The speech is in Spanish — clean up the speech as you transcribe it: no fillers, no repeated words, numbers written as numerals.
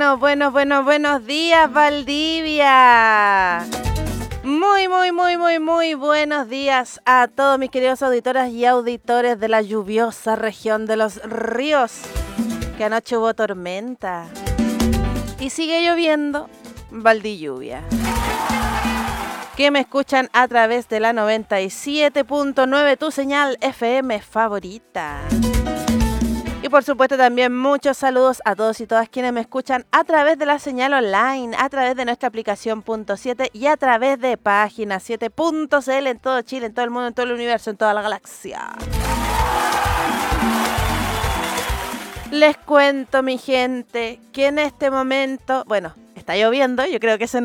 Buenos días, Valdivia. Muy buenos días a todos mis queridos auditoras y auditores de la lluviosa región de Los Ríos, que anoche hubo tormenta y sigue lloviendo, Valdilluvia. Que me escuchan a través de la 97.9, tu señal FM favorita. Y por supuesto también muchos saludos a todos y todas quienes me escuchan a través de la señal online, a través de nuestra aplicación .7 y a través de página 7.cl en todo Chile, en todo el mundo, en todo el universo, en toda la galaxia. Les cuento, mi gente, que en este momento, bueno, está lloviendo, yo creo que se